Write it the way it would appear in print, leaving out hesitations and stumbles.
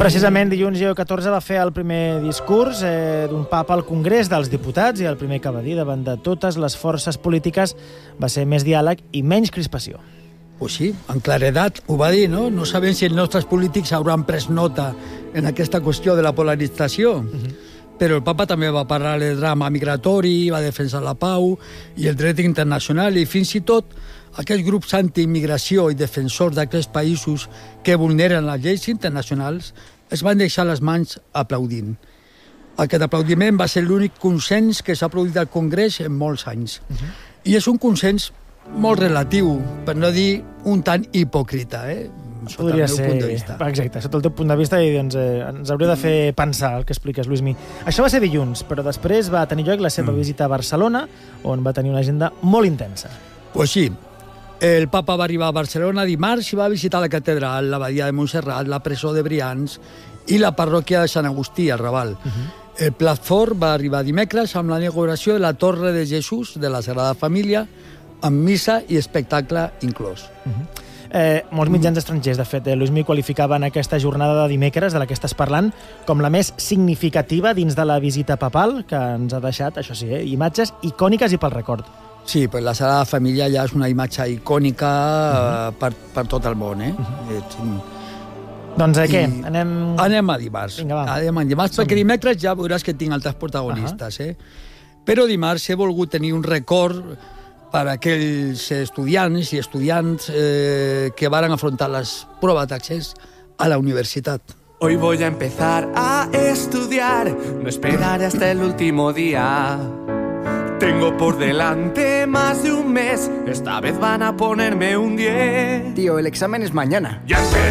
Precisament dilluns Lleó XIV va fer el primer discurs d'un papa al Congrés dels Diputats i el primer que va dir davant de totes les forces polítiques va ser més diàleg i menys crispació. Pues sí, amb claredat ho va dir, no? No sabem si els nostres polítics hauran pres nota en aquesta qüestió de la polarització. Però el papa també va parlar del drama migratori, va defensar la pau i el dret internacional i fins i tot aquests grups anti-immigració i defensors d'aquests països que vulneren les lleis internacionals es van deixar les mans aplaudint. Aquest aplaudiment va ser l'únic consens que s'ha produït al Congrés en molts anys. I és un consens molt relatiu, per no dir un tant hipòcrita, sota el meu punt de vista. Exacte, sota el teu punt de vista, i doncs, ens hauria de fer pensar el que expliques, Luismi. Això va ser dilluns, però després va tenir lloc la seva visita a Barcelona, on va tenir una agenda molt intensa. Pues sí, el papa va arribar a Barcelona dimarts i va visitar la catedral, l'abadia de Montserrat, la presó de Brians i la parròquia de Sant Agustí, al Raval. El plat fort va arribar dimecres amb la inauguració de la Torre de Jesús de la Sagrada Família, amb missa i espectacle inclòs. Molts mitjans estrangers, de fet, Luismi, qualificaven aquesta jornada de dimecres, de la que estàs parlant, com la més significativa dins de la visita papal, que ens ha deixat, això sí, imatges icòniques i pel record. Sí, pues la Sagrada Família ja és una imatge icònica per tot el món, Doncs què? Anem a dimarts. Vinga, va. Anem a dimarts, perquè dimecres ja veuràs que tinc altres protagonistes, Però dimarts he volgut tenir un record per a aquells estudiants i estudiants que varen afrontar les proves d'accés a la universitat. Hoy voy a empezar a estudiar, no esperaré hasta el último día. Tengo por delante más de un mes, esta vez van a ponerme un 10. Tío, el examen es mañana. Ya